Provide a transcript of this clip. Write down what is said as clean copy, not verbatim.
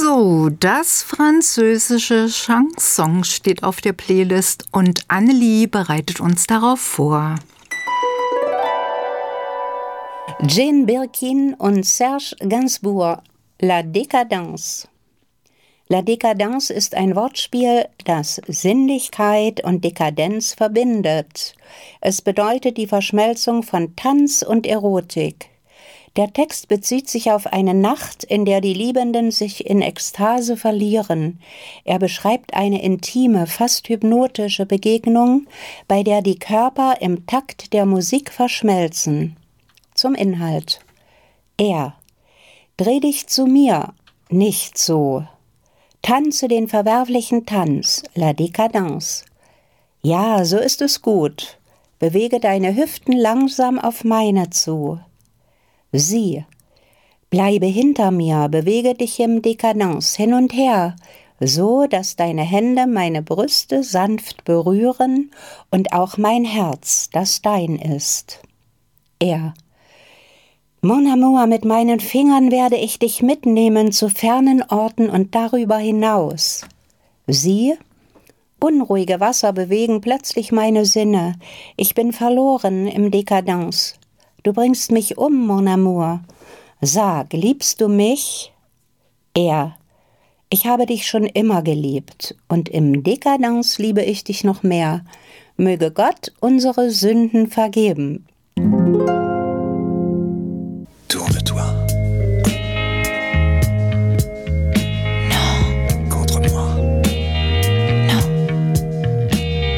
So, das französische Chanson steht auf der Playlist und Annelie bereitet uns darauf vor. Jane Birkin und Serge Gainsbourg, La Décadence. La Décadence ist ein Wortspiel, das Sinnlichkeit und Dekadenz verbindet. Es bedeutet die Verschmelzung von Tanz und Erotik. Der Text bezieht sich auf eine Nacht, in der die Liebenden sich in Ekstase verlieren. Er beschreibt eine intime, fast hypnotische Begegnung, bei der die Körper im Takt der Musik verschmelzen. Zum Inhalt. Dreh dich zu mir, nicht so. Tanze den verwerflichen Tanz, la décadence. Ja, so ist es gut. Bewege deine Hüften langsam auf meine zu. Sie, bleibe hinter mir, bewege dich im Dekadence hin und her, so dass deine Hände meine Brüste sanft berühren und auch mein Herz, das dein ist. Mon amour, mit meinen Fingern werde ich dich mitnehmen zu fernen Orten und darüber hinaus. Sie, unruhige Wasser bewegen plötzlich meine Sinne. Ich bin verloren im Dekadence. Du bringst mich um, mon amour. Sag, liebst du mich? Ich habe dich schon immer geliebt und im Dekadence liebe ich dich noch mehr. Möge Gott unsere Sünden vergeben.